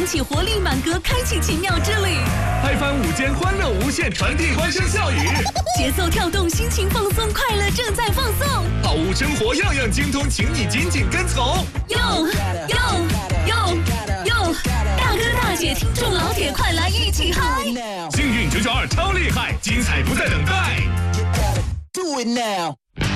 响起活力满格，开启奇妙之旅。 拍翻午间，欢乐无限，传递欢声笑语。 节奏跳动，心情放松，快乐正在放送。 好物生活样样精通，请你紧紧跟从。 哟，大哥大姐，听众老铁，快来一起嗨！ 幸运992超厉害，精彩不再等待。 Do it now。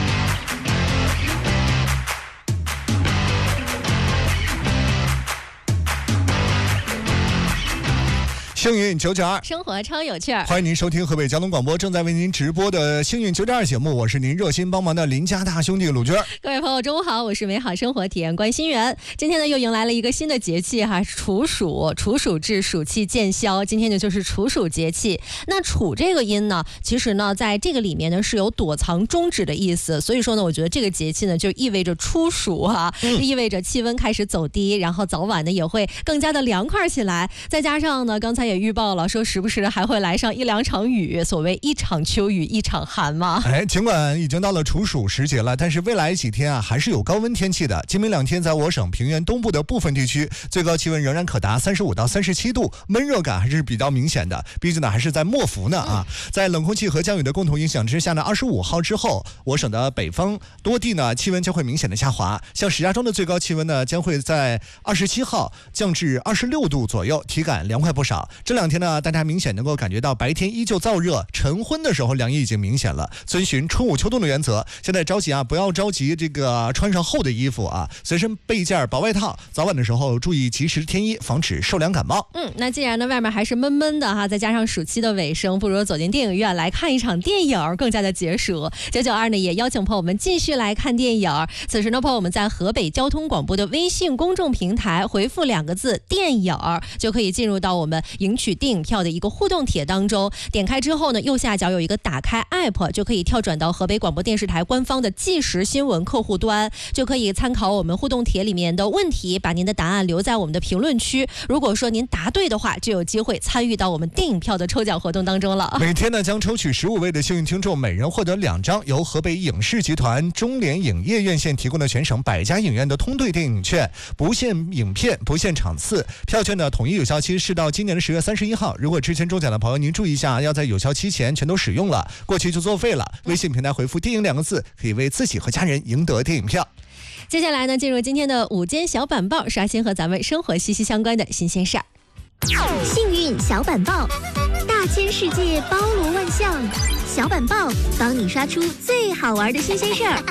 幸运992， 生活超有趣儿。 欢迎您收听河北交通广播正在为您直播的幸运992节目，我是您热心帮忙的邻家大兄弟鲁军。 各位朋友，中午好，我是美好生活体验关心员。今天呢，又迎来了一个新的节气哈，处暑。处暑至，暑气渐消，今天呢就是处暑节气。那处这个音呢，其实呢，在这个里面呢是有躲藏终止的意思，所以说呢，我觉得这个节气呢就意味着初暑哈，意味着气温开始走低，然后早晚呢也会更加的凉快起来。再加上呢，刚才也预报了，说时不时的还会来上1-2场雨，所谓一场秋雨一场寒嘛。 尽管已经到了处暑时节了，但是未来几天啊还是有高温天气的。今明2天在我省平原东部的部分地区，最高气温仍然可达35到37度，闷热感还是比较明显的。毕竟呢还是在末伏呢啊。在冷空气和降雨的共同影响之下呢，25号之后，我省的北方多地呢气温将会明显的下滑。像石家庄的最高气温呢将会在27号降至26度左右，体感凉快不少。这2天呢，大家明显能够感觉到白天依旧燥热，晨昏的时候凉意已经明显了。遵循春捂秋冻的原则，现在着急啊，不要着急这个穿上厚的衣服啊，随身备一件薄外套。早晚的时候注意及时添衣，防止受凉感冒。 那既然呢外面还是闷闷的哈，再加上暑期的尾声，不如走进电影院来看一场电影，更加的解暑。992呢也邀请朋友们继续来看电影。此时呢，朋友们在河北交通广播的微信公众平台回复2个字电影，就可以进入到我们赢取电影票的一个互动帖当中。点开之后呢，右下角有一个打开 app， 就可以跳转到河北广播电视台官方的即时新闻客户端，就可以参考我们互动帖里面的问题，把您的答案留在我们的评论区。如果说您答对的话，就有机会参与到我们电影票的抽奖活动当中了。 每天呢将抽取15位的幸运听众，每人获得2张由河北影视集团中联影业院线提供的全省100家影院的通兑电影券，不限影片，不限场次。票券的统一有效期是到今年的10月31号。如果之前中奖的朋友，您注意一下，要在有效期前全都使用了，过期就作废了。微信平台回复电影2个字，可以为自己和家人赢得电影票。 接下来呢，进入今天的午间小板报，刷新和咱们生活息息相关的新鲜事儿。 幸运小板报，大千世界包罗万象，小板报帮你刷出最好玩的新鲜事儿。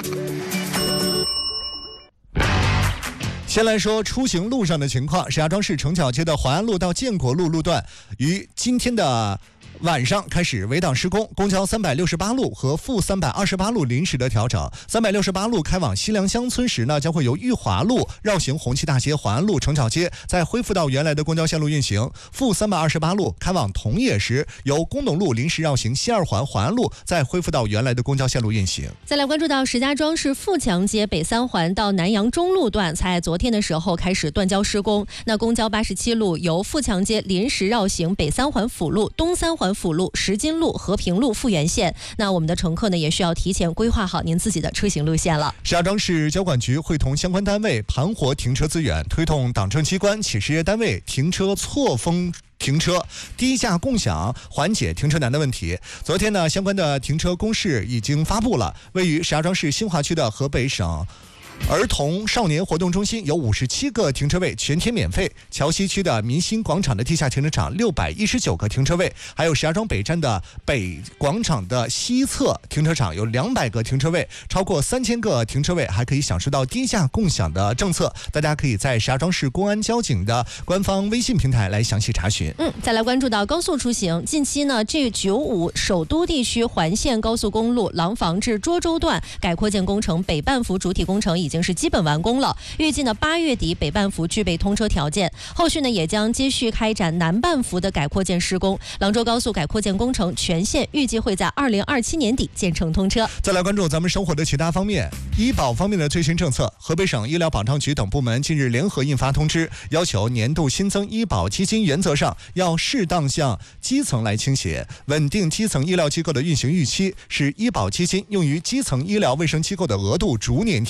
先来说出行路上的情况，石家庄市城角街的淮安路到建国路路段于今天的晚上开始围挡施工，公交368路和负328路临时的调整。368路开往西凉乡村时呢，将会由裕华路绕行红旗大街、淮安路、城角街，再恢复到原来的公交线路运行。负328路开往同野时，由工农路临时绕行西二环、淮安路，再恢复到原来的公交线路运行。 再来关注到石家庄市富强街北3环到南阳中路段，在昨天的时候开始断交施工。那公交87路由富强街临时绕行北3环辅路、东3环辅路、石金路、和平路复原线。那我们的乘客呢，也需要提前规划好您自己的出行路线了。 石家庄市交管局会同相关单位盘活停车资源，推动党政机关、企事业单位停车错峰停车、低价共享，缓解停车难的问题。昨天呢，相关的停车公示已经发布了。位于石家庄市新华区的河北省儿童少年活动中心有57个停车位全天免费，桥西区的民心广场的地下停车场619个停车位，还有石家庄北站的北广场的西侧停车场有200个停车位，超过3000个停车位还可以享受到低价共享的政策。大家可以在石家庄市公安交警的官方微信平台来详细查询。 再来关注到高速出行，近期呢G95首都地区环线高速公路廊坊至涿州段改扩建工程北半幅主体工程已经是基本完工了，预计呢8月底北半幅具备通车条件，后续呢也将继续开展南半幅的改扩建施工。廊州高速改扩建工程全线预计会在2027年底建成通车。 再来关注咱们生活的其他方面，医保方面的最新政策，河北省医疗保障局等部门近日联合印发通知，要求年度新增医保基金原则上要适当向基层来倾斜，稳定基层医疗机构的运行预期，使医保基金用于基层医疗卫生机构的额度逐年提高。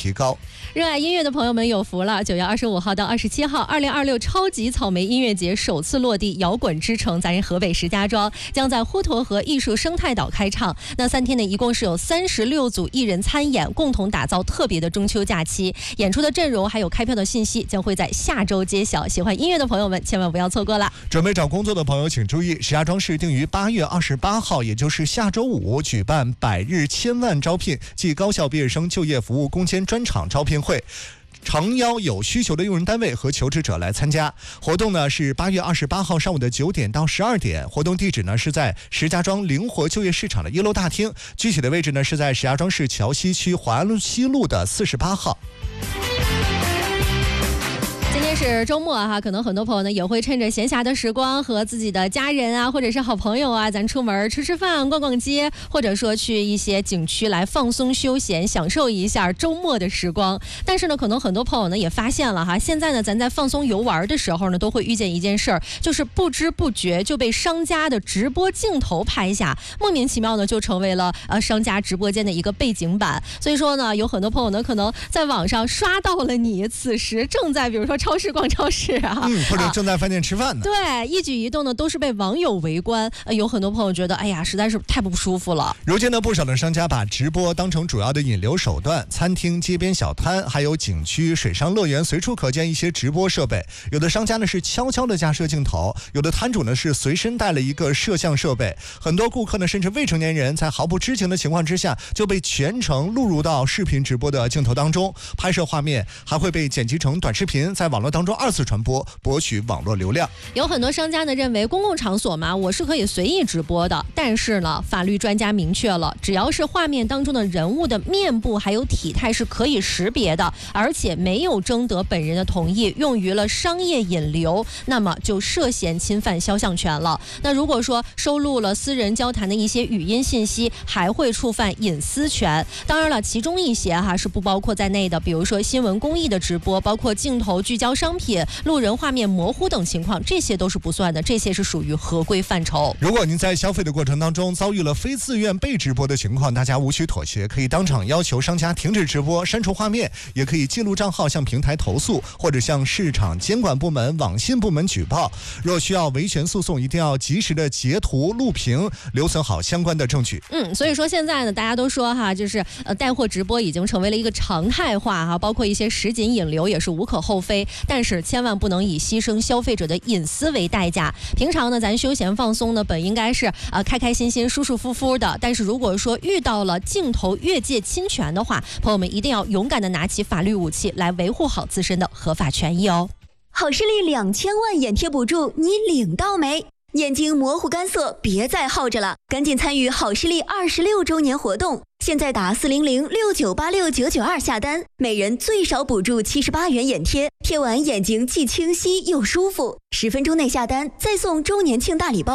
热爱音乐的朋友们有福了！9月25号到27号，2026超级草莓音乐节首次落地摇滚之城，咱河北石家庄，将在滹沱河艺术生态岛开唱。那3天呢，一共是有36组艺人参演，共同打造特别的中秋假期。演出的阵容还有开票的信息将会在下周揭晓。喜欢音乐的朋友们千万不要错过了。 准备找工作的朋友请注意，石家庄市定于8月28号，也就是下周五举办100日千万招聘暨高校毕业生就业服务攻坚专场招聘会。诚邀有需求的用人单位和求职者来参加。活动呢是8月28号上午的9点到12点，活动地址呢是在石家庄灵活就业市场的1楼大厅，具体的位置呢是在石家庄市桥西区华西路的48号。 今天是周末哈，可能很多朋友呢也会趁着闲暇的时光和自己的家人啊，或者是好朋友啊，咱出门吃饭、逛逛街，或者说去一些景区来放松休闲，享受一下周末的时光。但是呢，可能很多朋友呢也发现了哈，现在呢咱在放松游玩的时候呢，都会遇见一件事儿，就是不知不觉就被商家的直播镜头拍下，莫名其妙呢就成为了商家直播间的一个背景板。所以说呢，有很多朋友呢可能在网上刷到了你此时正在比如说超市逛超市啊， 或者正在饭店吃饭呢。 对，一举一动呢都是被网友围观。有很多朋友觉得，哎呀，实在是太不舒服了。 如今呢，不少的商家把直播当成主要的引流手段，餐厅、街边小摊，还有景区、水上乐园，随处可见一些直播设备。有的商家呢是悄悄的架设镜头，有的摊主呢是随身带了一个摄像设备。很多顾客呢，甚至未成年人，在毫不知情的情况之下，就被全程录入到视频直播的镜头当中，拍摄画面还会被剪辑成短视频，在网络当中2次传播，博取网络流量。 有很多商家呢认为公共场所嘛，我是可以随意直播的，但是呢，法律专家明确了，只要是画面当中的人物的面部还有体态是可以识别的，而且没有征得本人的同意，用于了商业引流，那么就涉嫌侵犯肖像权了。那如果说收录了私人交谈的一些语音信息，还会触犯隐私权。当然了，其中一些是不包括在内的，比如说新闻公益的直播，包括镜头聚焦商品、路人画面模糊等情况，这些都是不算的，这些是属于合规范畴。 如果您在消费的过程当中遭遇了非自愿被直播的情况，大家无需妥协，可以当场要求商家停止直播、删除画面，也可以记录账号向平台投诉，或者向市场监管部门、网信部门举报。若需要维权诉讼，一定要及时的截图、录屏，留存好相关的证据。 所以说现在呢，大家都说哈，就是带货直播已经成为了一个常态化哈，包括一些实景引流也是无可厚非，但是千万不能以牺牲消费者的隐私为代价。平常呢，咱休闲放松呢，本应该是开开心心、舒舒服服的。但是如果说遇到了镜头越界侵权的话，朋友们一定要勇敢的拿起法律武器来维护好自身的合法权益哦。 好视力2000万眼贴补助，你领到没？眼睛模糊干涩，别再耗着了，赶紧参与好视力26周年活动。现在打40069869992下单，每人最少补助78元眼贴，贴完眼睛既清晰又舒服。10分钟内下单，再送周年庆大礼包。